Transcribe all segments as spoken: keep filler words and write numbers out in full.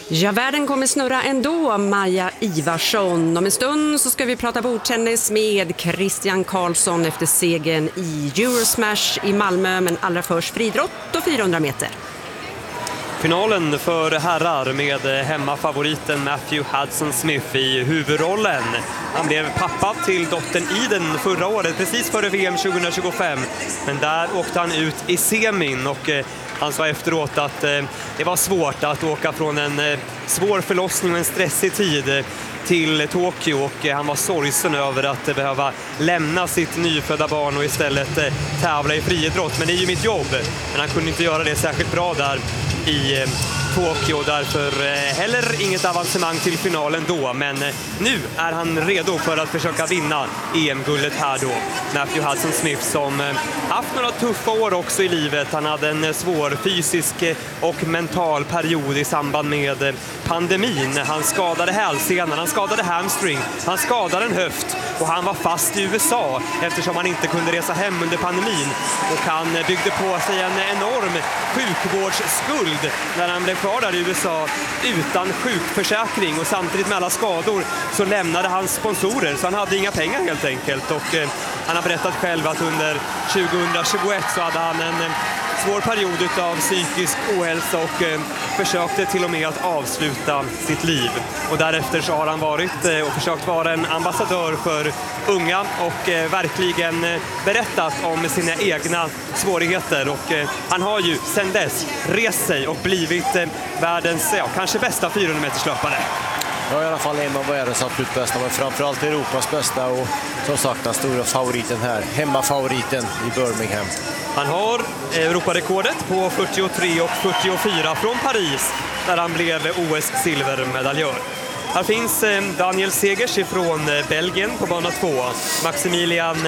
Ja, världen kommer snurra ändå, Maja Ivarsson. Om en stund så ska vi prata bordtennis med Christian Karlsson efter segern i Eurosmash i Malmö, men allra först friidrott och fyrahundra meter. Finalen för herrar med hemmafavoriten Matthew Hudson-Smith i huvudrollen. Han blev pappa till dottern Iden förra året, precis före V M tjugohundratjugofem. Men där åkte han ut i semin och han sa efteråt att det var svårt att åka från en svår förlossning och en stressig tid till Tokyo, och han var sorgsen över att behöva lämna sitt nyfödda barn och istället tävla i friidrott. Men det är ju mitt jobb, men han kunde inte göra det särskilt bra där i Tokyo, därför heller inget avancemang till finalen då. Men nu är han redo för att försöka vinna E M-guldet här då. Matthew Hudson-Smith som haft några tuffa år också i livet. Han hade en svår fysisk och mental period i samband med pandemin. Han skadade hälsenan, han skadade hamstring, han skadade en höft och han var fast i U S A eftersom han inte kunde resa hem under pandemin. Och han byggde på sig en enorm sjukvårdsskuld när han blev kvar där i U S A utan sjukförsäkring, och samtidigt med alla skador så lämnade hans sponsorer, så han hade inga pengar helt enkelt. Och eh, han har berättat själv att under tjugohundratjugoett så hade han en eh, svår period av psykisk ohälsa och eh, försökte till och med att avsluta sitt liv. Och därefter så har han varit eh, och försökt vara en ambassadör för unga och eh, verkligen eh, berättat om sina egna svårigheter. Och eh, han har ju sedan dess rest sig och blivit eh, världens ja, kanske bästa fyrahundra meterslöpare. Ja, i alla fall en av världens absolut bästa, men framförallt Europas bästa, och som sagt den stora favoriten här, hemmafavoriten i Birmingham. Han har Europarekordet på fyrtiotre och fyrtiofyra från Paris där han blev O S-silvermedaljör. Här finns Daniel Segers från Belgien på bana två, Maximilian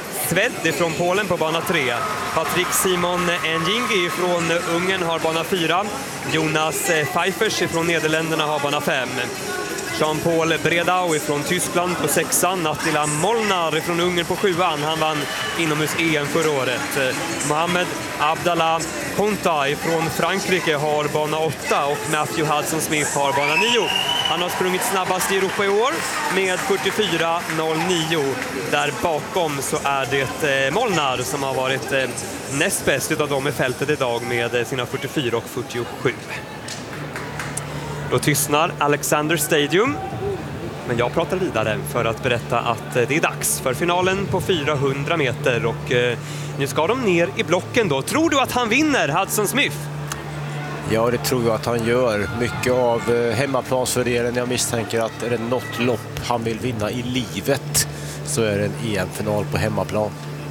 Sved från Polen på bana tre, Patrik Simon Njingi från Ungern har bana fyra, Jonas Pfeiffers från Nederländerna har bana fem. Jean-Paul Bredau från Tyskland på sexan, Attila Molnar från Ungern på sjuan, han vann inomhus-E M förra året. Mohamed Abdallah Konta från Frankrike har bana åtta och Matthew Hudson-Smith har bana nio. Han har sprungit snabbast i Europa i år med fyrtiofyra noll nio. Där bakom så är det Molnar som har varit näst bäst utav dem i fältet idag med sina fyrtiofyra och fyrtiosju. Då tystnar Alexander Stadium, men jag pratar vidare för att berätta att det är dags för finalen på fyrahundra meter, och nu ska de ner i blocken då. Tror du att han vinner, Hudson-Smith? Ja, det tror jag att han gör. Mycket av hemmaplansfördelen. Jag misstänker att är det något lopp han vill vinna i livet så är det en E M-final på hemmaplan.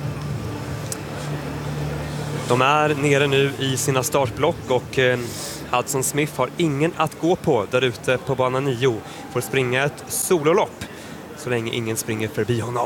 De är nere nu i sina startblock, och Hudson-Smith har ingen att gå på där ute på bana nio. Får springa ett sololopp så länge ingen springer förbi honom.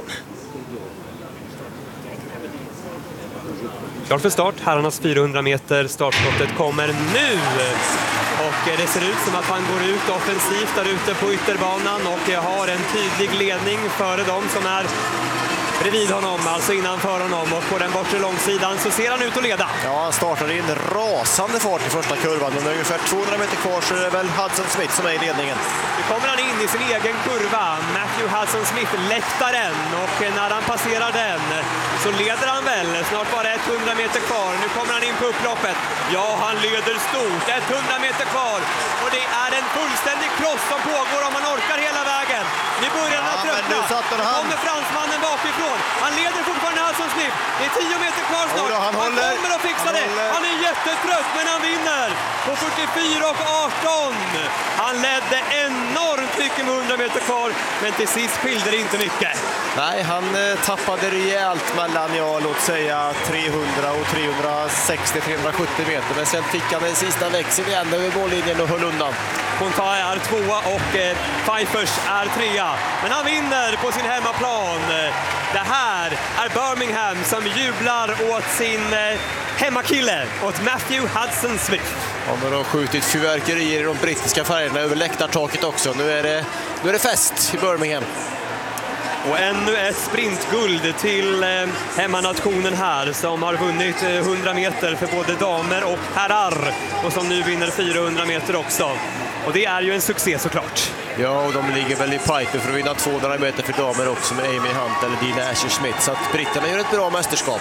Klart för start, herrarnas fyrahundra meter. Startskottet kommer nu. Och det ser ut som att han går ut offensivt där ute på ytterbanan och har en tydlig ledning före dem som är bredvid honom, alltså innanför honom, och på den bortre långsidan så ser han ut att leda. Ja, han startar i en rasande fart i första kurvan. Men ungefär tvåhundra meter kvar så är det väl Hudson-Smith som är i ledningen. Nu kommer han in i sin egen kurva, Matthew Hudson-Smith, läktaren, och när han passerar den så leder han väl. Snart bara hundra meter kvar. Nu kommer han in på upploppet. Ja, han leder stort. hundra meter kvar. Och det är en fullständig kross som pågår om man orkar hela vägen. Nu börjar han ja, tröttna. Nu kommer fransmannen bakifrån. Han leder fortfarande Hudson-Smith. Det är tio meter kvar snart. Då, han, han håller. kommer att fixa han det. Håller. Han är jättetrött, men han vinner på fyrtiofyra och arton. Han ledde enormt mycket med hundra meter kvar, men till sist skilde det inte mycket. Nej, han eh, tappade rejält mellan, ja, låt säga trehundra och trehundrasextio till trehundrasjuttio meter. Men sen fick han den sista växeln igen över mållinjen och höll undan. Konta är tvåa och eh, Pfeiffers är trea. Men han vinner på sin hemmaplan. Det här är Birmingham som jublar åt sin eh, hemmakille, åt Matthew Hudson-Smith. Ja, men de har skjutit fyrverkerier i de brittiska färgerna över läktartaket också. Nu är det, nu är det fest i Birmingham. Och ännu ett sprintguld till eh, hemmanationen här som har vunnit eh, hundra meter för både damer och herrar och som nu vinner fyrahundra meter också. Och det är ju en succé såklart. Ja, och de ligger väl i pipen för att vinna tvåhundra meter för damer också med Amy Hunt eller Dina Asher-Smith. Så att britterna gör ett bra mästerskap.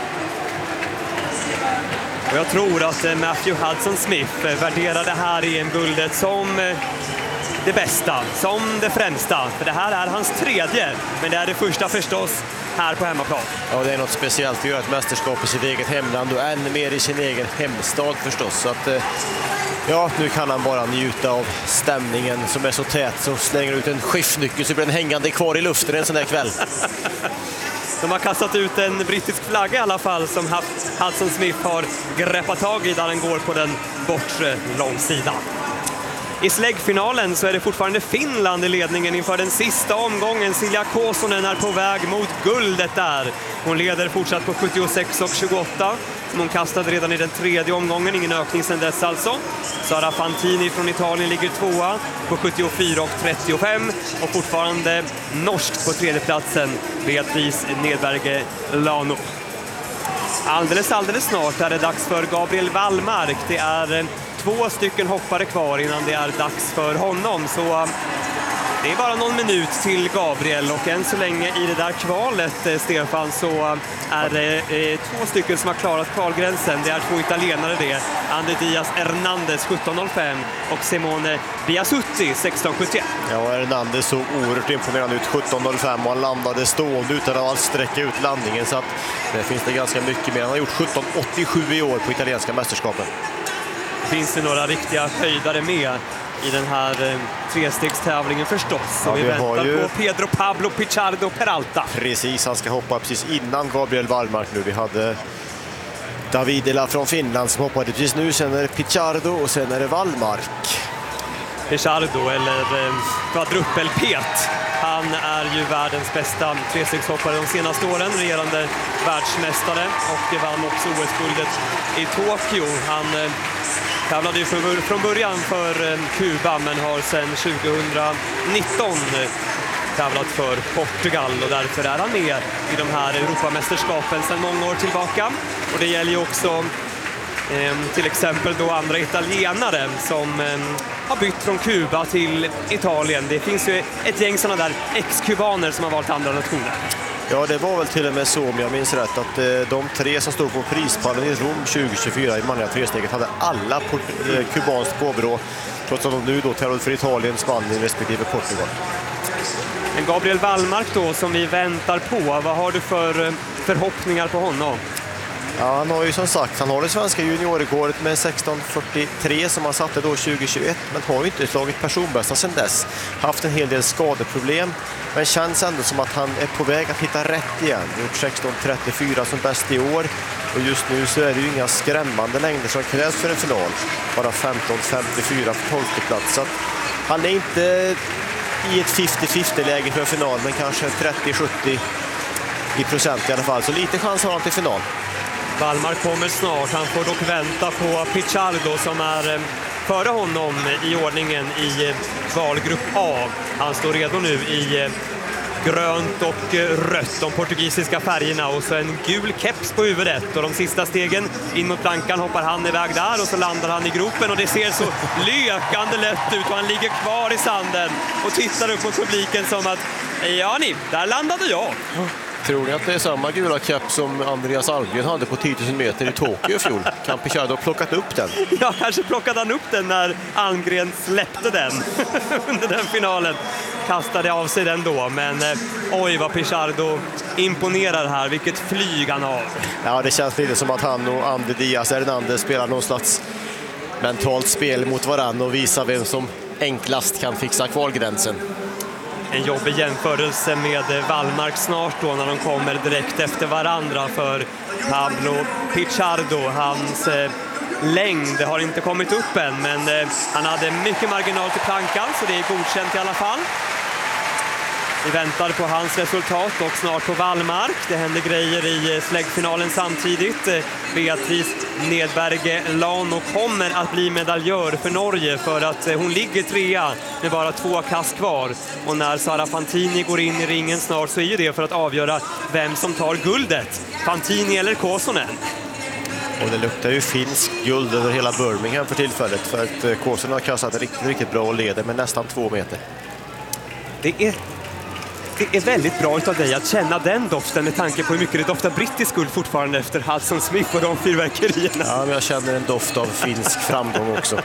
Och jag tror att Matthew Hudson-Smith värderar det här E M-guldet som det bästa, som det främsta. För det här är hans tredje, men det är det första förstås här på hemmaplan. Ja, det är något speciellt att göra ett mästerskap i sitt eget hemland och ännu mer i sin egen hemstad förstås. Så att, ja, nu kan han bara njuta av stämningen som är så tät, så slänger ut en skiftnyckel så blir den hängande kvar i luften en sån där kväll. De har kastat ut en brittisk flagga i alla fall som Hudson Smith har greppat tag i där den går på den bortre långsidan. I släggfinalen så är det fortfarande Finland i ledningen inför den sista omgången. Silja Kosonen är på väg mot guldet där. Hon leder fortsatt på sjuttiosex och tjugoåtta. Hon kastade redan i den tredje omgången, ingen ökning sedan dess alltså. Sara Fantini från Italien ligger tvåa på sjuttiofyra och trettiofem. Och fortfarande norskt på tredjeplatsen, Beatrice Nedberge Lano. Alldeles, alldeles snart är det dags för Gabriel Wallmark. Det är två stycken hoppare kvar innan det är dags för honom. Så det är bara någon minut till Gabriel och än så länge i det där kvalet, Stefan, så är det två stycken som har klarat kvalgränsen. Det är två italienare det. Ander Diaz Hernandez sjutton noll fem och Simone Biasutti sexton sjuttioett. Ja, Hernandez såg oerhört imponerande ut sjutton noll fem och han landade stående utan att alls sträcka ut landningen, så att det finns det ganska mycket mer. Han har gjort sjutton åttiosju i år på italienska mästerskapen. Finns det några riktiga höjdare med i den här eh, trestegstävlingen förstås. Ja, och vi, vi väntar ju... på Pedro Pablo Pichardo Peralta. Precis, han ska hoppa precis innan Gabriel Wallmark nu. Vi hade Davidela från Finland som hoppade precis nu. Sen är det Pichardo och sen är det Wallmark. Pichardo, eller eh, kvadruppelpet. Han är ju världens bästa trestegshoppare de senaste åren, regerande världsmästare, och vann också O S-guldet i Tokyo. Han eh, tävlade ju från, från början för eh, Kuba, men har sedan tjugonitton eh, tävlat för Portugal, och därför är han med i de här Europamästerskapen sedan många år tillbaka. Och det gäller ju också eh, till exempel då andra italienare som eh, har bytt från Kuba till Italien. Det finns ju ett gäng sådana där ex-kubaner som har valt andra nationer. Ja, det var väl till och med så, om jag minns rätt, att eh, de tre som stod på prispallen i Rom tjugo tjugofyra i manliga tresteget hade alla eh, kubanskt påbrå, trots att de nu då tävlade för Italien, Spanien respektive Portugal. Men Gabriel Wallmark då, som vi väntar på, vad har du för eh, förhoppningar på honom? Ja, han har ju som sagt, han har det svenska juniorrekordet med sexton fyrtiotre som han satte då tjugo tjugoett, men har ju inte slagit personbästa sedan dess. Haft en hel del skadeproblem, men känns ändå som att han är på väg att hitta rätt igen. Gjort sexton trettiofyra som bäst i år, och just nu så är det ju inga skrämmande längder som krävs för en final. Bara femton femtiofyra för tolfte plats, så att han är inte i ett femtio femtio läge för en final, men kanske trettio sjuttio i procent i alla fall. Så lite chans har han till final. Wallmark kommer snart. Han får dock vänta på Pichardo som är före honom i ordningen i valgrupp A. Han står redo nu i grönt och rött, de portugisiska färgerna, och så en gul keps på huvudet. Och de sista stegen in mot plankan hoppar han iväg där, och så landar han i gropen, och det ser så lökande lätt ut, och han ligger kvar i sanden och tittar upp mot publiken som att ja ni, där landade jag. Tror ni att det är samma gula keps som Andreas Almgren hade på tio tusen meter i Tokyo i fjol? Kan Pichardo ha plockat upp den? Ja, kanske plockade han upp den när Almgren släppte den under den finalen. Kastade av sig den då, men eh, oj vad Pichardo imponerar här. Vilket flyg han har. Ja, det känns lite som att han och Ander Diaz Hernandez spelar någon slags mentalt spel mot varann och visar vem som enklast kan fixa kvalgränsen. En jobbig jämförelse med Wallmark snart då, när de kommer direkt efter varandra för Pablo Pichardo. Hans eh, längd har inte kommit upp än, men eh, han hade mycket marginal till plankan, så det är godkänt i alla fall. Vi väntar på hans resultat och snart på Wallmark. Det händer grejer i släggfinalen samtidigt. Beatrice Nedberge Lano kommer att bli medaljör för Norge, för att hon ligger trea med bara två kast kvar. Och när Sara Fantini går in i ringen snart så är det för att avgöra vem som tar guldet. Fantini eller Kosonen? Och det luktar ju finsk guld över hela Birmingham för tillfället, för att Kåsen har kastat riktigt, riktigt bra och leder med nästan två meter. Det är, det är väldigt bra utav dig att känna den doften med tanke på hur mycket det doftar brittisk guld fortfarande efter Hudson Smith och de fyrverkerierna. Ja, men jag känner en doft av finsk framgång också.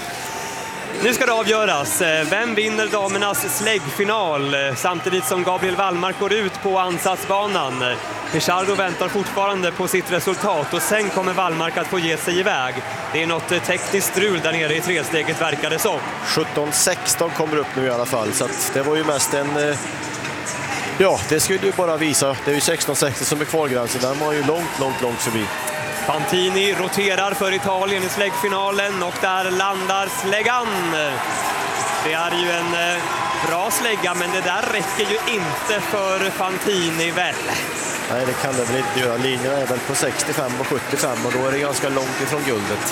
Nu ska det avgöras. Vem vinner damernas släggfinal samtidigt som Gabriel Wallmark går ut på ansatsbanan? Pichardo väntar fortfarande på sitt resultat och sen kommer Wallmark att få ge sig iväg. Det är något tekniskt strul där nere i tresteget verkar det som. sjutton sexton kommer upp nu i alla fall, så att det var ju mest en... Ja, det skulle ju bara visa. Det är ju sexton sextio som är kvalgränsen. Den var ju långt, långt, långt förbi. Fantini roterar för Italien i släggfinalen och där landar släggan. Det är ju en eh, bra slägga, men det där räcker ju inte för Fantini väl. Nej, det kan det väl inte göra. Linjen är väl på sextiofem och sjuttiofem och då är det ganska långt ifrån guldet.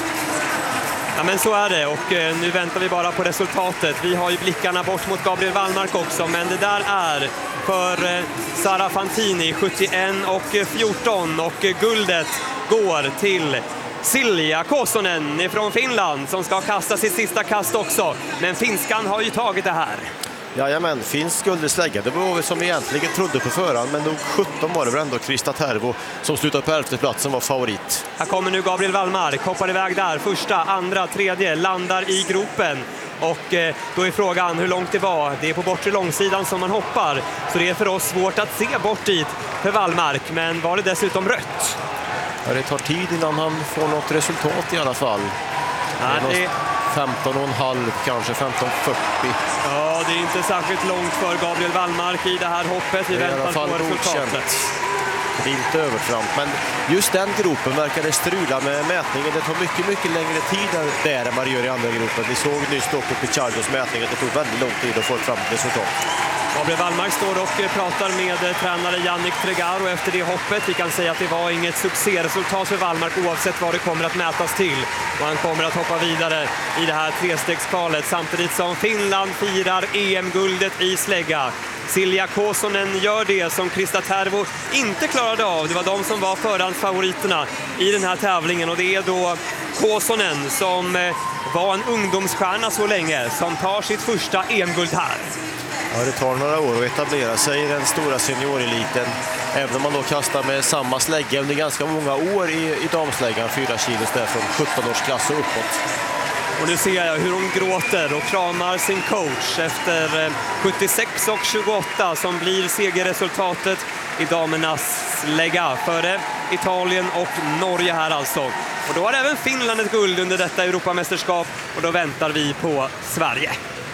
Ja, men så är det och eh, nu väntar vi bara på resultatet. Vi har ju blickarna bort mot Gabriel Wallmark också, men det där är för eh, Sara Fantini sjuttioett och fjorton och eh, guldet går till Silja Kosonen ifrån Finland som ska kasta sitt sista kast också. Men finskan har ju tagit det här. Jajamän, finsk guldeslägga. Det var väl som vi egentligen trodde på förhand, men nog sjutton var det väl ändå Krista Tervo som slutade på elfte plats som var favorit. Här kommer nu Gabriel Wallmark, hoppar iväg där. Första, andra, tredje, landar i gropen. Och eh, då är frågan hur långt det var. Det är på bortre långsidan som man hoppar. Så det är för oss svårt att se bort dit för Wallmark. Men var det dessutom rött? Ja, det tar tid innan han får något resultat i alla fall. Ja, det... femton komma fem kanske, femton fyrtio. Ja, det är inte särskilt långt för Gabriel Wallmark i det här hoppet. Vi väntar på resultatet. Det är inte övertramp, men just den gropen verkar det strula med mätningen. Det tar mycket, mycket längre tid där än man gör i andra gropen. Vi såg nyss då på Pichardos mätning att det tog väldigt lång tid att få fram ett resultat. Gabriel Wallmark står och pratar med tränare Yannick Tregaro efter det hoppet. Vi kan säga att det var inget succéresultat för Wallmark oavsett vad det kommer att mätas till. Och han kommer att hoppa vidare i det här trestegskvalet samtidigt som Finland firar E M-guldet i slägga. Silja Kosonen gör det som Krista Tervo inte klarade av. Det var de som var förhandsfavoriterna i den här tävlingen och det är då Kosonen som var en ungdomsstjärna så länge som tar sitt första E M-guld här. Ja, det tar några år att etablera sig i den stora senioreliten. Även om man då kastar med samma slägga under ganska många år i, i damsläggan, fyra kilos där från sjutton-årsklass och uppåt. Och nu ser jag hur hon gråter och kramar sin coach efter sjuttiosex och tjugoåtta som blir segerresultatet i damernas slägga före Italien och Norge här alltså. Och då har även Finland ett guld under detta Europamästerskap och då väntar vi på Sverige.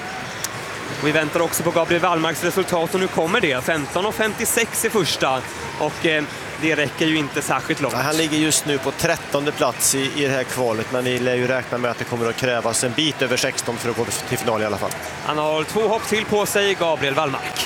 Och vi väntar också på Gabriel Wallmarks resultat och nu kommer det. femton och femtiosex i första och eh, det räcker ju inte särskilt långt. Han ligger just nu på trettonde plats i, i det här kvalet, men ni lär ju räkna med att det kommer att krävas en bit över sexton för att gå till final i alla fall. Han har två hopp till på sig, Gabriel Wallmark.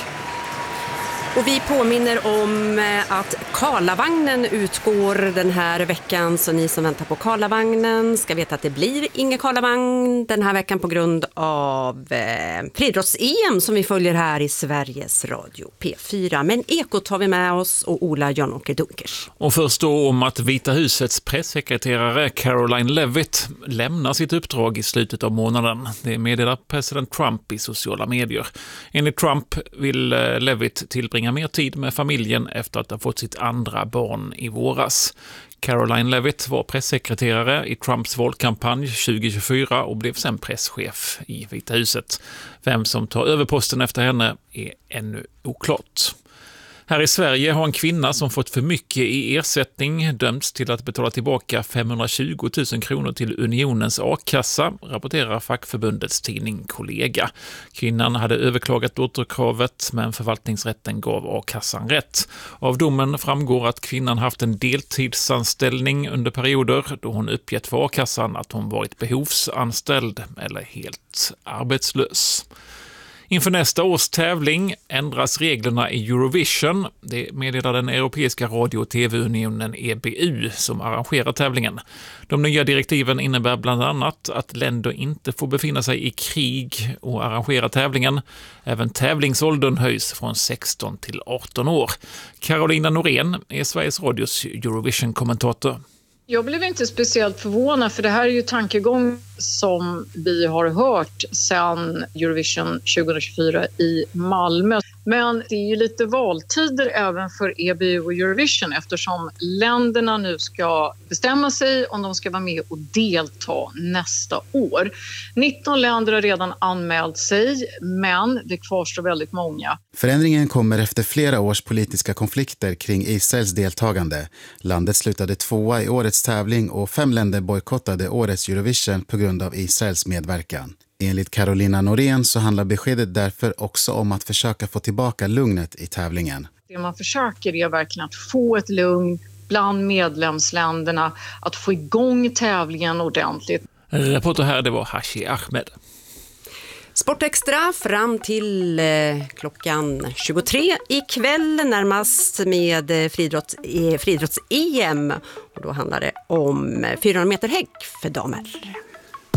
Och vi påminner om att Karlavagnen utgår den här veckan, så ni som väntar på Karlavagnen ska veta att det blir ingen Karlavagn den här veckan på grund av eh, friidrotts-E M som vi följer här i Sveriges Radio P fyra. Men Ekot har vi med oss och Ola Jan-Åke Dunkers. Och först då om att Vita husets pressekreterare Caroline Levitt lämnar sitt uppdrag i slutet av månaden. Det meddelar president Trump i sociala medier. Enligt Trump vill Levitt tillbringa mer tid med familjen efter att ha fått sitt andra barn i våras. Caroline Levitt var pressekreterare i Trumps valkampanj tjugo tjugofyra och blev sen presschef i Vita huset. Vem som tar över posten efter henne är ännu oklart. Här i Sverige har en kvinna som fått för mycket i ersättning dömts till att betala tillbaka femhundratjugo tusen kronor till Unionens a-kassa, rapporterar fackförbundets tidning Kollega. Kvinnan hade överklagat återkravet men förvaltningsrätten gav a-kassan rätt. Av domen framgår att kvinnan haft en deltidsanställning under perioder då hon uppgett för a-kassan att hon varit behovsanställd eller helt arbetslös. Inför nästa års tävling ändras reglerna i Eurovision. Det meddelar den Europeiska radio- och tv-unionen E B U som arrangerar tävlingen. De nya direktiven innebär bland annat att länder inte får befinna sig i krig och arrangera tävlingen. Även tävlingsåldern höjs från sexton till arton år. Carolina Norén är Sveriges Radios Eurovision-kommentator. Jag blev inte speciellt förvånad, för det här är ju tankegång som vi har hört sedan Eurovision tjugohundratjugofyra i Malmö. Men det är ju lite valtider även för E B U och Eurovision, eftersom länderna nu ska bestämma sig om de ska vara med och delta nästa år. nitton länder har redan anmält sig, men det kvarstår väldigt många. Förändringen kommer efter flera års politiska konflikter kring Israels deltagande. Landet slutade tvåa i årets tävling och fem länder bojkottade årets Eurovision på grund av Israels medverkan. Enligt Carolina Norén så handlar beskedet därför också om att försöka få tillbaka lugnet i tävlingen. Det man försöker är verkligen att få ett lugn bland medlemsländerna, att få igång tävlingen ordentligt. Reporter här, det var Hashi Ahmed. Sportextra fram till eh, klockan tjugotre ikväll, närmast med eh, friidrotts, eh, friidrotts-E M. Och då handlar det om fyrahundra meter häck för damer.